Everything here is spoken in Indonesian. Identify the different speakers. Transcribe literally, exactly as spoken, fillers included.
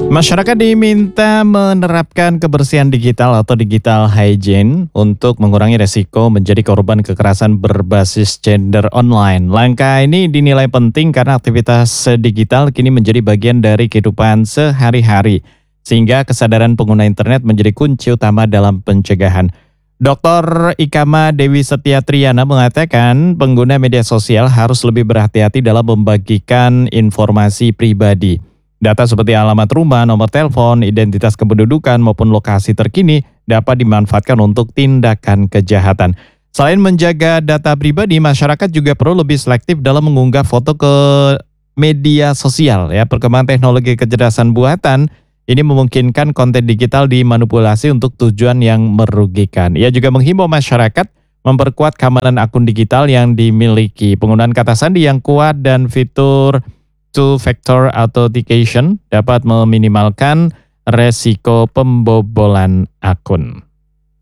Speaker 1: Masyarakat diminta menerapkan kebersihan digital atau digital hygiene untuk mengurangi resiko menjadi korban kekerasan berbasis gender online. Langkah ini dinilai penting karena aktivitas digital kini menjadi bagian dari kehidupan sehari-hari, sehingga kesadaran pengguna internet menjadi kunci utama dalam pencegahan. dokter Ikama Dewi Setiatriana mengatakan pengguna media sosial harus lebih berhati-hati dalam membagikan informasi pribadi. Data seperti alamat rumah, nomor telepon, identitas kependudukan maupun lokasi terkini dapat dimanfaatkan untuk tindakan kejahatan. Selain menjaga data pribadi, masyarakat juga perlu lebih selektif dalam mengunggah foto ke media sosial. Ya, perkembangan teknologi kecerdasan buatan ini memungkinkan konten digital dimanipulasi untuk tujuan yang merugikan. Ia juga menghimbau masyarakat memperkuat keamanan akun digital yang dimiliki, penggunaan kata sandi yang kuat dan fitur two-factor authentication dapat meminimalkan resiko pembobolan akun.